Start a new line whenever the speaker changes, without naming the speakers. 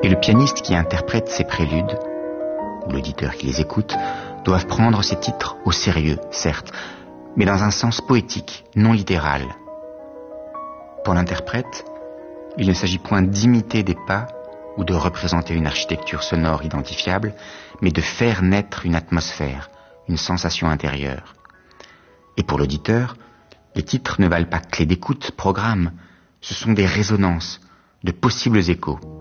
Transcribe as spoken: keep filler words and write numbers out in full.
Et le pianiste qui interprète ces préludes, ou l'auditeur qui les écoute, doivent prendre ces titres au sérieux, certes, mais dans un sens poétique, non littéral. Pour l'interprète, il ne s'agit point d'imiter des pas ou de représenter une architecture sonore identifiable, mais de faire naître une atmosphère, une sensation intérieure. Et pour l'auditeur, les titres ne valent pas clé d'écoute, programme, ce sont des résonances, de possibles échos.